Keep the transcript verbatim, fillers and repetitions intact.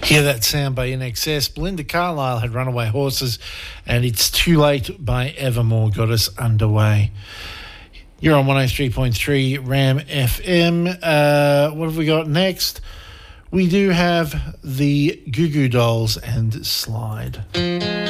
Hear that sound by In Excess. Belinda Carlisle had Runaway Horses, and It's Too Late by Evermore got us underway. You're on one oh three point three Ram F M. Uh, what have we got next? We do have the Goo Goo Dolls and Slide.